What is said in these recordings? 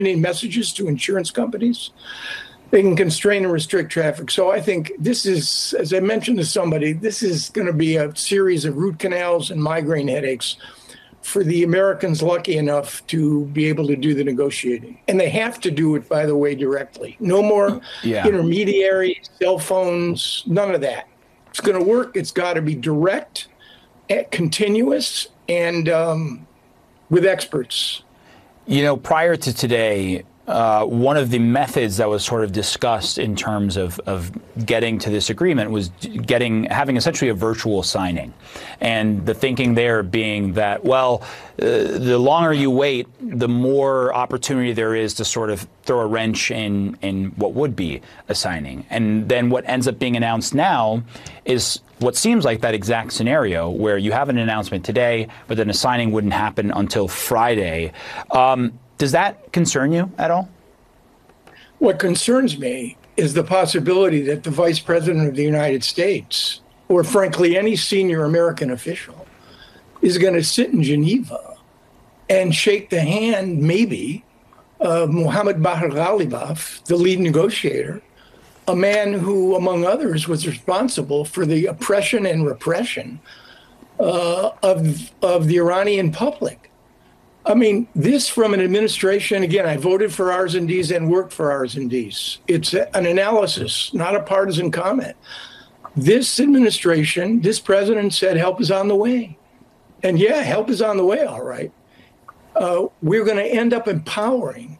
messages to insurance companies. They can constrain and restrict traffic. So I think this is, as I mentioned to somebody, this is going to be a series of root canals and migraine headaches for the Americans lucky enough to be able to do the negotiating. And they have to do it, by the way, directly. No more intermediaries, cell phones, none of that. It's going to work. It's got to be direct, continuous, and with experts. You know, prior to today, one of the methods that was sort of discussed in terms of getting to this agreement was having essentially a virtual signing. And the thinking there being that, well, the longer you wait, the more opportunity there is to sort of throw a wrench in what would be a signing. And then what ends up being announced now is what seems like that exact scenario where you have an announcement today, but then a signing wouldn't happen until Friday. Does that concern you at all? What concerns me is the possibility that the Vice President of the United States, or frankly, any senior American official, is going to sit in Geneva and shake the hand, maybe, of Mohammed Baher Ghalibaf, the lead negotiator, a man who, among others, was responsible for the oppression and repression of the Iranian public. I mean, this from an administration, again, I voted for R's and D's and worked for R's and D's. It's an analysis, not a partisan comment. This administration, this president said help is on the way. And yeah, help is on the way, all right. We're going to end up empowering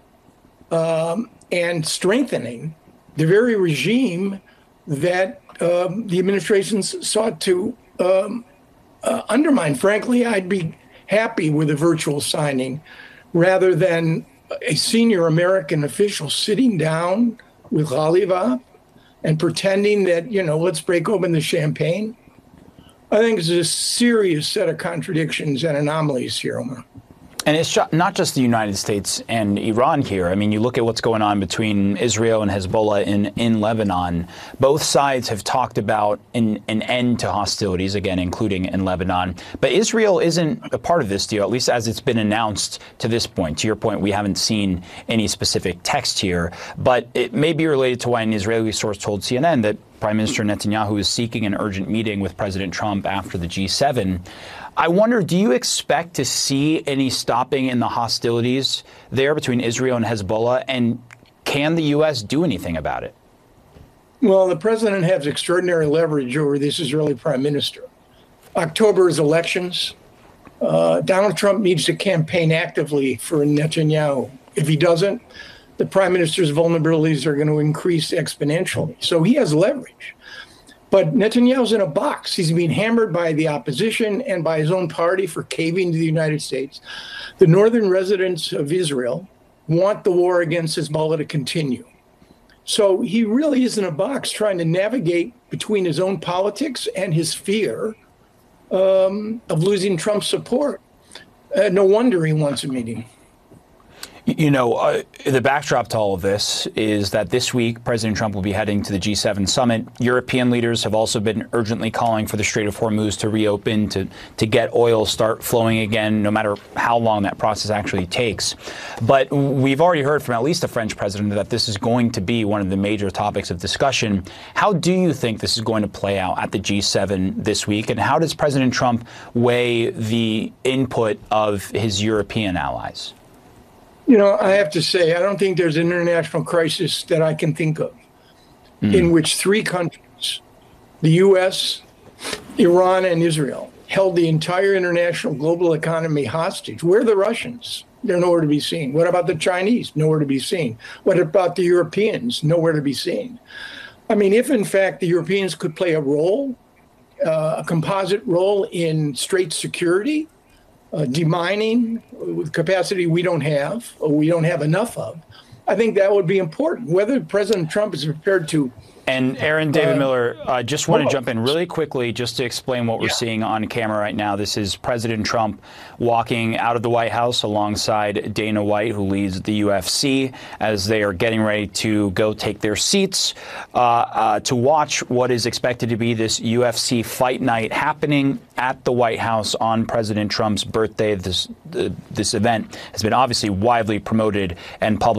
and strengthening the very regime that the administration sought to undermine. Frankly, I'd be happy with a virtual signing rather than a senior American official sitting down with Ghalibaf and pretending that, you know, let's break open the champagne. I think it's a serious set of contradictions and anomalies here, Omar. And it's not just the United States and Iran here. I mean, you look at what's going on between Israel and Hezbollah in Lebanon. Both sides have talked about an end to hostilities, again, including in Lebanon. But Israel isn't a part of this deal, at least as it's been announced to this point. To your point, we haven't seen any specific text here. But it may be related to why an Israeli source told CNN that Prime Minister Netanyahu is seeking an urgent meeting with President Trump after the G7. I wonder, do you expect to see any stopping in the hostilities there between Israel and Hezbollah? And can the U.S. do anything about it? Well, the president has extraordinary leverage over this Israeli prime minister. October is elections. Donald Trump needs to campaign actively for Netanyahu. If he doesn't, the prime minister's vulnerabilities are going to increase exponentially. So he has leverage. But Netanyahu's in a box. He's being hammered by the opposition and by his own party for caving to the United States. The northern residents of Israel want the war against Hezbollah to continue. So he really is in a box trying to navigate between his own politics and his fear of losing Trump's support. No wonder he wants a meeting. You know, the backdrop to all of this is that this week, President Trump will be heading to the G7 summit. European leaders have also been urgently calling for the Strait of Hormuz to reopen, to get oil start flowing again, no matter how long that process actually takes. But we've already heard from at least the French president that this is going to be one of the major topics of discussion. How do you think this is going to play out at the G7 this week? And how does President Trump weigh the input of his European allies? You know, I have to say, I don't think there's an international crisis that I can think of in which three countries, the U.S., Iran, and Israel, held the entire international global economy hostage. Where are the Russians? They're nowhere to be seen. What about the Chinese? Nowhere to be seen. What about the Europeans? Nowhere to be seen. I mean, if in fact the Europeans could play a role, a composite role in strait security, demining with capacity we don't have, or we don't have enough of, I think that would be important. Whether President Trump is prepared to. And Aaron David Miller, just want to jump in really quickly just to explain what we're seeing on camera right now. This is President Trump walking out of the White House alongside Dana White, who leads the UFC, as they are getting ready to go take their seats to watch what is expected to be this UFC fight night happening at the White House on President Trump's birthday. This event has been obviously widely promoted and published.